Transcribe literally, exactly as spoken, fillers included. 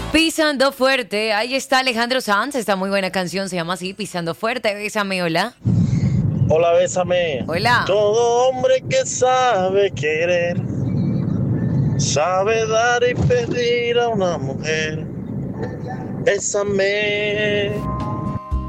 Pisando fuerte, ahí está Alejandro Sanz, esta muy buena canción, se llama así, Pisando fuerte, bésame, hola. Hola, bésame. Hola. Todo hombre que sabe querer, sabe dar y pedir a una mujer. Bésame,